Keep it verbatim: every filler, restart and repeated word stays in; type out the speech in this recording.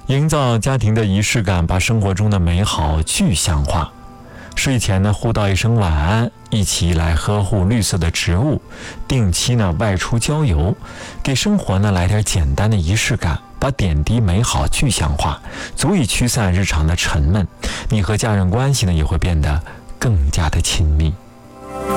营造家庭的仪式感，把生活中的美好具象化。睡前呢，互道一声晚安，一起来呵护绿色的植物，定期呢外出郊游，给生活呢来点简单的仪式感，把点滴美好具象化，足以驱散日常的沉闷。你和家人关系呢也会变得更加的亲密。